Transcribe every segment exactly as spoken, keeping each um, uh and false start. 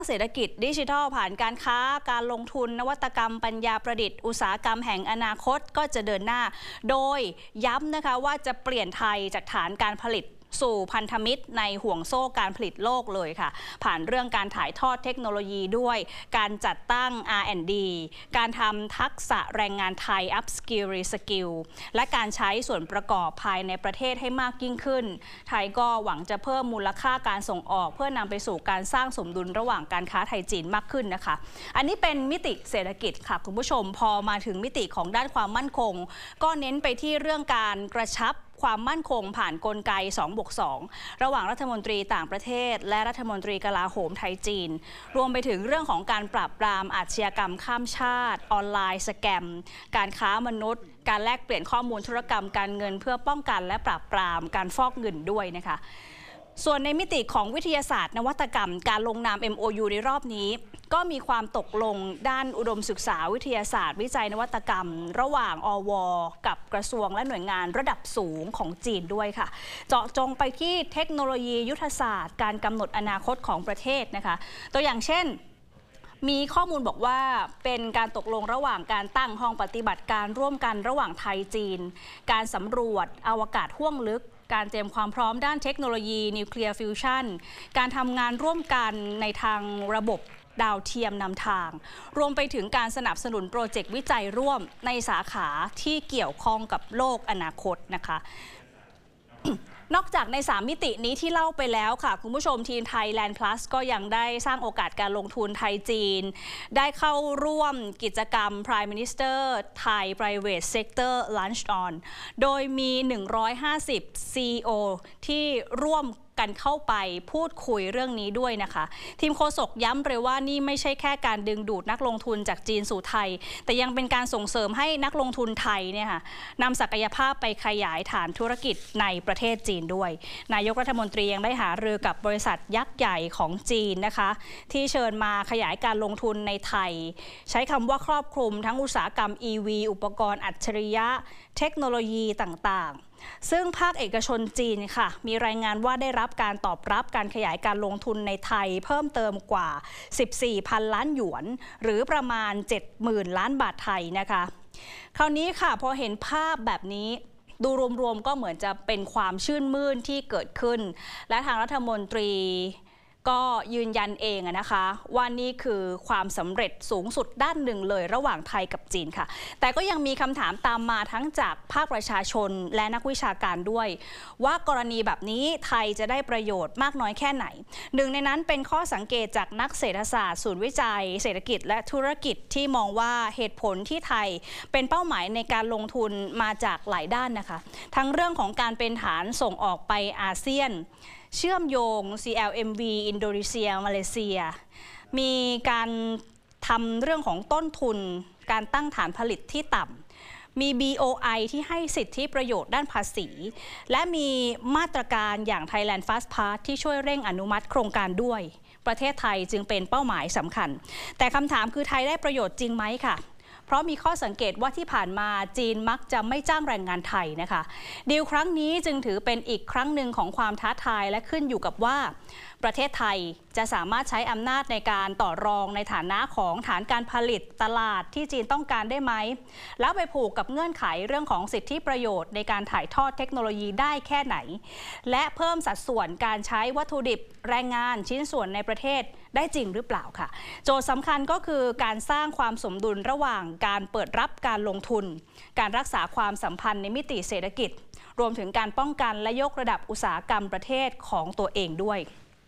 เศรษฐกิจดิจิทัลผ่านการค้าการลงทุนนวัตกรรมปัญญาประดิษฐ์อุตสาหกรรมแห่งอนาคตก็จะเดินหน้าโดยย้ำนะคะว่าจะเปลี่ยนไทยจากฐานการผลิตสู่พันธมิตรในห่วงโซ่การผลิตโลกเลยค่ะผ่านเรื่องการถ่ายทอดเทคโนโลยีด้วยการจัดตั้ง อาร์ แอนด์ ดี การทำทักษะแรงงานไทย Up Skill Reskill และการใช้ส่วนประกอบภายในประเทศให้มากยิ่งขึ้นไทยก็หวังจะเพิ่มมูลค่าการส่งออกเพื่อนำไปสู่การสร้างสมดุลระหว่างการค้าไทยจีนมากขึ้นนะคะอันนี้เป็นมิติเศรษฐกิจค่ะคุณผู้ชมพอมาถึงมิติของด้านความมั่นคงก็เน้นไปที่เรื่องการกระชับความมั่นคงผ่านกลไก สองบวกสอง ระหว่างรัฐมนตรีต่างประเทศและรัฐมนตรีกลาโหมไทยจีนรวมไปถึงเรื่องของการปราบปรามอาชญากรรมข้ามชาติออนไลน์สแกมการค้ามนุษย์การแลกเปลี่ยนข้อมูลธุรกรรมการเงินเพื่อป้องกันและปราบปรามการฟอกเงินด้วยนะคะส่วนในมิติของวิทยาศาสตร์นวัตกรรมการลงนาม เอ็ม โอ ยู ในรอบนี้ก็มีความตกลงด้านอุดมศึกษาวิทยาศาสตร์วิจัยนวัตกรรมระหว่างอว.กับกระทรวงและหน่วยงานระดับสูงของจีนด้วยค่ะเจาะจงไปที่เทคโนโลยียุทธศาสตร์การกำหนดอนาคตของประเทศนะคะตัวอย่างเช่นมีข้อมูลบอกว่าเป็นการตกลงระหว่างการตั้งห้องปฏิบัติการร่วมกันระหว่างไทยจีนการสำรวจอวกาศห้วงลึกการเตรียมความพร้อมด้านเทคโนโลยีนิวเคลียร์ฟิวชันการทำงานร่วมกันในทางระบบดาวเทียมนำทางรวมไปถึงการสนับสนุนโปรเจกต์วิจัยร่วมในสาขาที่เกี่ยวข้องกับโลกอนาคตนะคะนอกจากในสามมิตินี้ที่เล่าไปแล้วค่ะคุณผู้ชมทีมไทยแลนด์ Plus ก็ยังได้สร้างโอกาสการลงทุนไทยจีนได้เข้าร่วมกิจกรรม Prime Minister Thai Private Sector Lunch On โดยมี หนึ่งร้อยห้าสิบ ซี อี โอ ที่ร่วมกันเข้าไปพูดคุยเรื่องนี้ด้วยนะคะทีมโฆษกย้ำเลยว่านี่ไม่ใช่แค่การดึงดูดนักลงทุนจากจีนสู่ไทยแต่ยังเป็นการส่งเสริมให้นักลงทุนไทยเนี่ยค่ะนำศักยภาพไปขยายฐานธุรกิจในประเทศจีนด้วยนายกรัฐมนตรียังได้หารือกับบริษัทยักษ์ใหญ่ของจีนนะคะที่เชิญมาขยายการลงทุนในไทยใช้คำว่าครอบคลุมทั้งอุตสาหกรรม อี วี อุปกรณ์อัจฉริยะเทคโนโลยีต่างๆซึ่งภาคเอกชนจีนค่ะมีรายงานว่าได้รับการตอบรับการขยายการลงทุนในไทยเพิ่มเติมกว่าสิบสี่พันล้านหยวนหรือประมาณ เจ็ดหมื่นล้านบาทไทยนะคะคราวนี้ค่ะพอเห็นภาพแบบนี้ดูรวมๆก็เหมือนจะเป็นความชื่นมื่นที่เกิดขึ้นและทางรัฐมนตรีก็ยืนยันเองนะคะว่านี่คือความสำเร็จสูงสุดด้านหนึ่งเลยระหว่างไทยกับจีนค่ะแต่ก็ยังมีคำถามตามมาทั้งจากภาคประชาชนและนักวิชาการด้วยว่ากรณีแบบนี้ไทยจะได้ประโยชน์มากน้อยแค่ไหนหนึ่งในนั้นเป็นข้อสังเกตจากนักเศรษฐศาสตร์ศูนย์วิจัยเศรษฐกิจและธุรกิจที่มองว่าเหตุผลที่ไทยเป็นเป้าหมายในการลงทุนมาจากหลายด้านนะคะทั้งเรื่องของการเป็นฐานส่งออกไปอาเซียนเชื่อมโยง ซี แอล เอ็ม วี อินโดนีเซียมาเลเซียมีการทำเรื่องของต้นทุนการตั้งฐานผลิตที่ต่ำมี บี โอ ไอ ที่ให้สิทธิประโยชน์ด้านภาษีและมีมาตรการอย่าง Thailand Fast Pass ที่ช่วยเร่งอนุมัติโครงการด้วยประเทศไทยจึงเป็นเป้าหมายสำคัญแต่คำถามคือไทยได้ประโยชน์จริงไหมค่ะเพราะมีข้อสังเกตว่าที่ผ่านมาจีนมักจะไม่จ้างแรงงานไทยนะคะดีลครั้งนี้จึงถือเป็นอีกครั้งหนึ่งของความท้าทายและขึ้นอยู่กับว่าประเทศไทยจะสามารถใช้อำนาจในการต่อรองในฐานะของฐานการผลิตตลาดที่จีนต้องการได้ไหมแล้วไปผูกกับเงื่อนไขเรื่องของสิทธิประโยชน์ในการถ่ายทอดเทคโนโลยีได้แค่ไหนและเพิ่มสัดส่วนการใช้วัตถุดิบแรงงานชิ้นส่วนในประเทศได้จริงหรือเปล่าค่ะโจทย์สำคัญก็คือการสร้างความสมดุลระหว่างการเปิดรับการลงทุนการรักษาความสัมพันธ์ในมิติเศรษฐกิจรวมถึงการป้องกันและยกระดับอุตสาหกรรมประเทศของตัวเองด้วย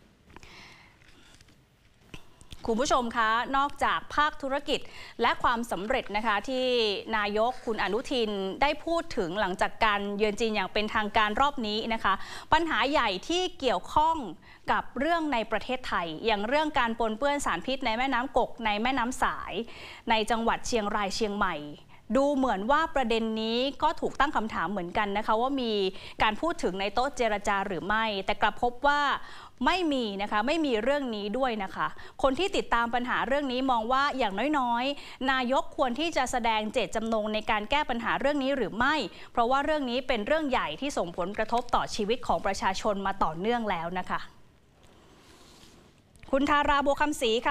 คุณผู้ชมคะนอกจากภาคธุรกิจและความสำเร็จนะคะที่นายกคุณอนุทินได้พูดถึงหลังจากการเยือนจีนอย่างเป็นทางการรอบนี้นะคะปัญหาใหญ่ที่เกี่ยวข้องกับเรื่องในประเทศไทยอย่างเรื่องการปนเปื้อนสารพิษในแม่น้ำกกในแม่น้ำสายในจังหวัดเชียงรายเชียงใหม่ดูเหมือนว่าประเด็นนี้ก็ถูกตั้งคำถามเหมือนกันนะคะว่ามีการพูดถึงในโต๊ะเจรจาหรือไม่แต่กลับพบว่าไม่มีนะคะไม่มีเรื่องนี้ด้วยนะคะคนที่ติดตามปัญหาเรื่องนี้มองว่าอย่างน้อยๆนายกควรที่จะแสดงเจตจำนงในการแก้ปัญหาเรื่องนี้หรือไม่เพราะว่าเรื่องนี้เป็นเรื่องใหญ่ที่ส่งผลกระทบต่อชีวิตของประชาชนมาต่อเนื่องแล้วนะคะคคุณธาราบัวคำศรีค่ะ